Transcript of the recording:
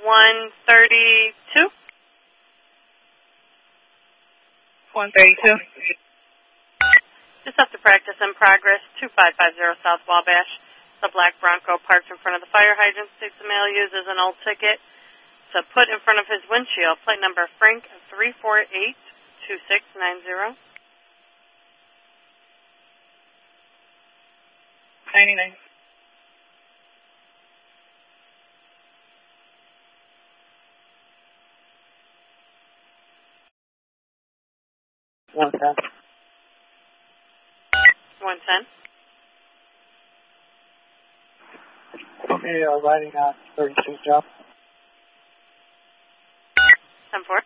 132. 132. Just up to practice in progress, 2550 South Wabash. The black Bronco parked in front of the fire hydrant. States the male uses an old ticket to put in front of his windshield. Plate number Frank 3482690. 99. $110. 110. Okay, riding on 32 job. 10-4.